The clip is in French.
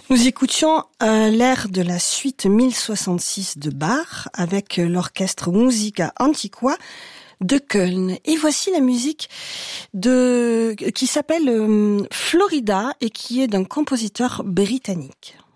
Nous écoutions l'air de la suite 1066 de Bach avec l'orchestre Musica Antiqua de Köln. Et voici la musique qui s'appelle Florida et qui est d'un compositeur britannique.